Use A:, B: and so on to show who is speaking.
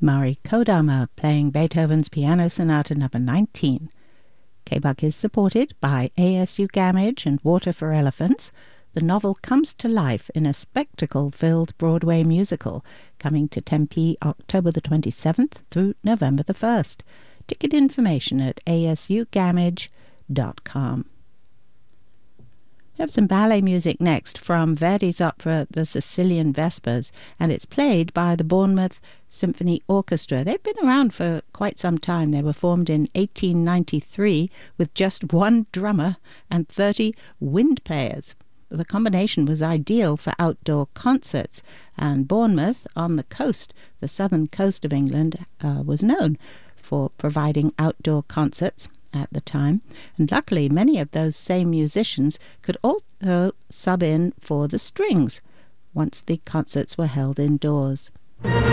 A: Mari Kodama playing Beethoven's Piano Sonata No. 19. K-Buck is supported by ASU Gamage and Water for Elephants. The novel comes to life in a spectacle-filled Broadway musical, coming to Tempe October the 27th through November the 1st. Ticket information at asugamage.com. We have some ballet music next from Verdi's opera The Sicilian Vespers, and it's played by the Bournemouth Symphony Orchestra. They've been around for quite some time. They were formed in 1893 with just one drummer and 30 wind players. The combination was ideal for outdoor concerts, and Bournemouth on the coast, the southern coast of England, was known for providing outdoor concerts at the time, and luckily many of those same musicians could also sub in for the strings once the concerts were held indoors.